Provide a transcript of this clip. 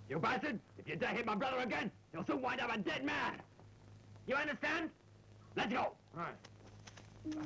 You bastard! If you dare hit my brother again, you'll soon wind up a dead man! You understand? Let's go! All right.